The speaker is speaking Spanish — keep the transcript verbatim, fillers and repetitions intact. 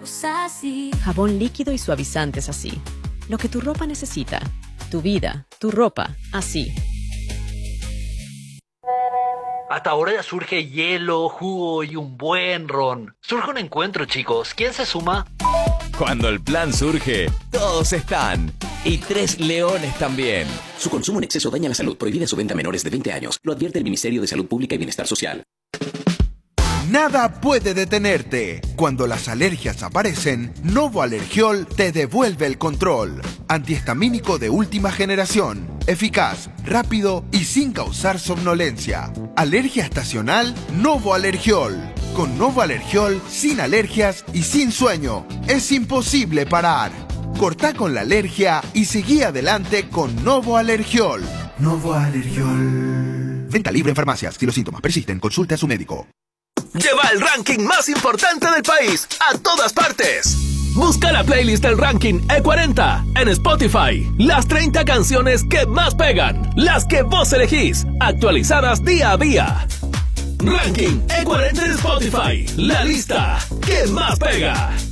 así. Jabón líquido y suavizantes así. Lo que tu ropa necesita. Tu vida, tu ropa, así. Hasta ahora ya surge hielo, jugo y un buen ron. Surge un encuentro, chicos. ¿Quién se suma? Cuando el plan surge, todos están. Y tres leones también. Su consumo en exceso daña la salud. Prohibida su venta a menores de veinte años. Lo advierte el Ministerio de Salud Pública y Bienestar Social. Nada puede detenerte. Cuando las alergias aparecen, Novo Alergiol te devuelve el control. Antihistamínico de última generación. Eficaz, rápido y sin causar somnolencia. Alergia estacional, Novo Alergiol. Con Novo Alergiol, sin alergias y sin sueño, es imposible parar. Cortá con la alergia y seguí adelante con Novo Alergiol. Novo Alergiol. Venta libre en farmacias. Si los síntomas persisten, consulte a su médico. Lleva el ranking más importante del país a todas partes. Busca la playlist del ranking E cuarenta en Spotify. Las treinta canciones que más pegan, las que vos elegís, actualizadas día a día. Ranking E cuarenta en Spotify, la lista que más pega.